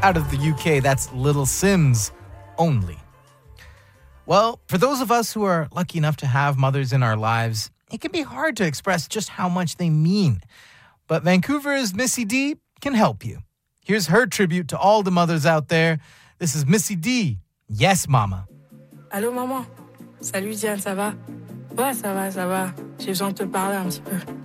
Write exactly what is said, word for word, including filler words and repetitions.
Out of the U K, that's Little Sims only. Well, for those of us who are lucky enough to have mothers in our lives, it can be hard to express just how much they mean. But Vancouver's Missy D can help you. Here's her tribute to all the mothers out there. This is Missy D. Yes, Mama. Allô, maman. Salut, Diane, ça va? Ouais, ça va, ça va. J'ai besoin de te parler un petit peu.